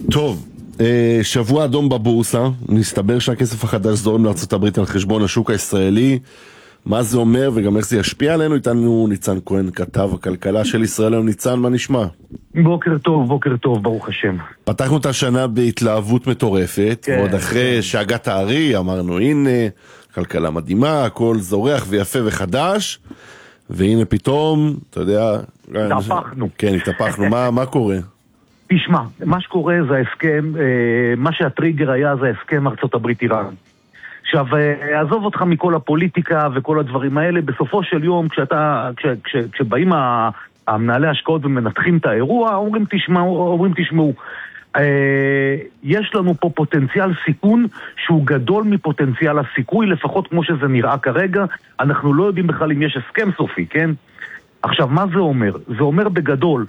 טוב, שבוע אדום בבורסה, נסתבר שהכסף החדש זורם לארצות הברית על חשבון השוק הישראלי. מה זה אומר וגם איך זה ישפיע עלינו? איתנו ניצן כהן, כתב הכלכלה של ישראל היום. ניצן, מה נשמע? בוקר טוב, ברוך השם. פתחנו את השנה בהתלהבות מטורפת, כן, ועוד אחרי שהגעת הארי אמרנו, הנה, כלכלה מדהימה, הכל זורח ויפה וחדש, והנה פתאום, אתה יודע... התהפכנו. כן, התהפכנו. מה קורה? תשמע, מה שקורה זה ההסכם, מה שהטריגר היה זה ההסכם ארצות הברית איראן. עכשיו, עזוב אותך מכל הפוליטיקה וכל הדברים האלה, בסופו של יום כשבאים המנהלי השקעות ומנתחים את האירוע, אומרים תשמעו, יש לנו פה פוטנציאל סיכון שהוא גדול מפוטנציאל הסיכוי, לפחות כמו שזה נראה כרגע, אנחנו לא יודעים בכלל אם יש הסכם סופי, כן? עכשיו, מה זה אומר? זה אומר בגדול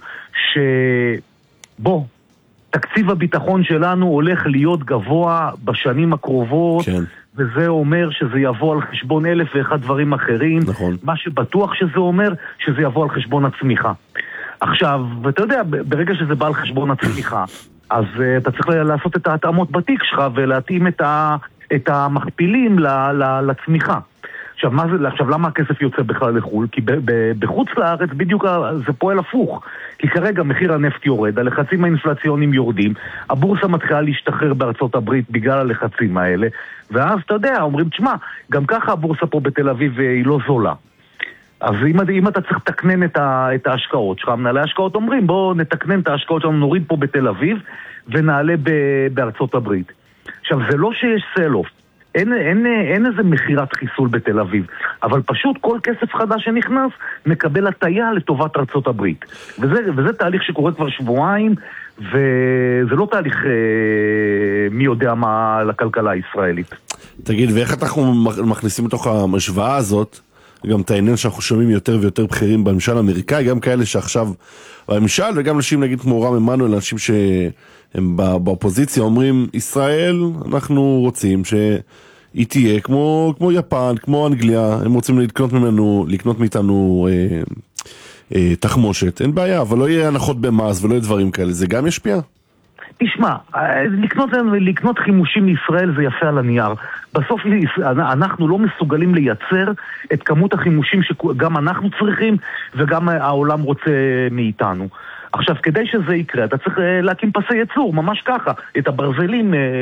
תקציב הביטחון שלנו הולך להיות גבוה בשנים הקרובות, כן. וזה אומר שזה יבוא על חשבון 1,001 דברים אחרים. נכון. מה שבטוח שזה אומר, שזה יבוא על חשבון הצמיחה. עכשיו, ואתה יודע, ברגע שזה בא על חשבון הצמיחה, אז אתה צריך לעשות את ההתאמות בתיק שלך ולהתאים את המכפילים לצמיחה. עכשיו, למה הכסף יוצא בכלל לחול? כי בחוץ לארץ בדיוק זה פועל הפוך. כי כרגע מחיר הנפט יורד, הלחצים האינפלציוניים יורדים, הבורסה מתחילה להשתחרר בארצות הברית בגלל הלחצים האלה, ואז אתה יודע, אומרים, תשמע, גם ככה הבורסה פה בתל אביב היא לא זולה. אז אם אתה צריך לתקנן את ההשקעות שלך, מנהלי ההשקעות אומרים, בוא נתקנן את ההשקעות שלנו, נוריד פה בתל אביב ונעלה בארצות הברית. עכשיו, זה לא שיש סל-אוף. אין איזה מחירת חיסול בתל אביב, אבל פשוט כל כסף חדש שנכנס מקבל הטיה לטובת ארצות הברית, וזה תהליך שקורה כבר שבועיים, וזה לא תהליך מי יודע מה לכלכלה הישראלית. תגיד, ואיך אנחנו מכניסים לתוך המשוואה הזאת גם את העניין שאנחנו שומעים יותר ויותר בכירים בממשל האמריקאי, גם כאלה שעכשיו בממשל, וגם אנשים נגיד כמו רם עמנואל, אנשים שהם באופוזיציה, אומרים, ישראל, אנחנו רוצים שהיא תהיה כמו יפן, כמו אנגליה, הם רוצים לקנות מאיתנו תחמושת, אין בעיה, אבל לא יהיה הנחות במס ולא יהיה דברים כאלה, זה גם ישפיע? תשמע, לקנות חימושים מישראל זה יפה על הנייר. בסוף אנחנו לא מסוגלים לייצר את כמות החימושים שגם אנחנו צריכים וגם העולם רוצה מאיתנו. עכשיו, כדי שזה יקרה, אתה צריך להקים פסי ייצור, ממש ככה. את הברזלים